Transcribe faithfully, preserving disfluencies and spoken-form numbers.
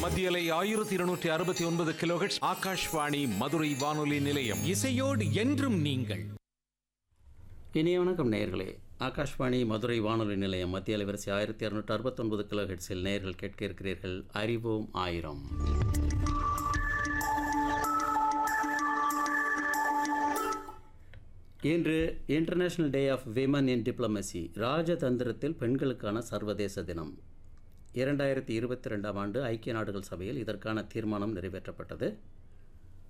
மத்தியலை ஆயிரத்தி இருநூற்றி அறுபத்தி ஒன்பது கிலோஹெர்ட்ஸ் ஆகாஷ்வாணி மதுரை வானொலி நிலையம். இசையோடு என்றும் நீங்கள். இனிய வணக்கம் நேயர்களே. ஆகாஷ்வாணி மதுரை வானொலி நிலையம் மத்திய அலைவரிசை ஆயிரத்தி அறுநூற்றி அறுபத்தொன்பது கிலோ ஹெட்ஸில் நேயர்கள் கேட்க இருக்கிறீர்கள் அறிவோம் ஆயிரம். இன்று international day of women in diplomacy, ராஜதந்திரத்தில் பெண்களுக்கான சர்வதேச தினம். இரண்டாயிரத்தி இருபத்தி ரெண்டாம் ஆண்டு ஐக்கிய நாடுகள் சபையில் இதற்கான தீர்மானம் நிறைவேற்றப்பட்டது.